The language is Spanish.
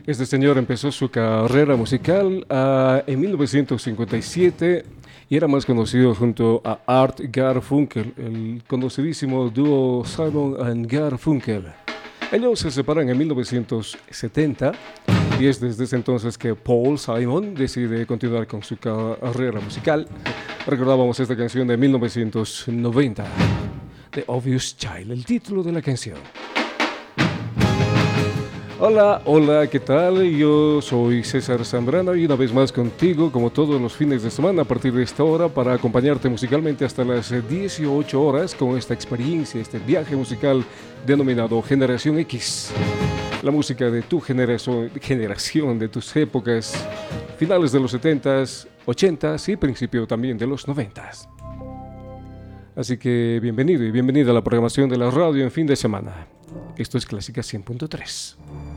Este señor empezó su carrera musical en 1957 y era más conocido junto a Art Garfunkel, el conocidísimo dúo Simon and Garfunkel. Ellos se separan en 1970 y es desde ese entonces que Paul Simon decide continuar con su carrera musical. Recordábamos esta canción de 1990, The Obvious Child, el título de la canción. Hola, hola, ¿qué tal? Yo soy César Zambrano y una vez más contigo, como todos los fines de semana a partir de esta hora, para acompañarte musicalmente hasta las 18 horas con esta experiencia, este viaje musical denominado Generación X. La música de tu generación, de tus épocas, finales de los 70s, 80s y principio también de los 90s. Así que bienvenido y bienvenida a la programación de la radio en fin de semana. Esto es Clásica 100.3.